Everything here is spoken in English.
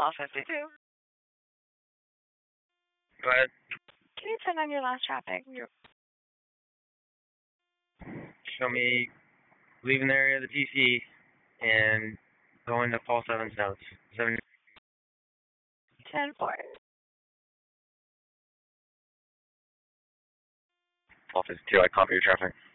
Paul 52. Go ahead. Can you turn on your last traffic? Show me leaving the area of the TC and going to Paul 7's notes. 10-4. Paul 52, I copy your traffic.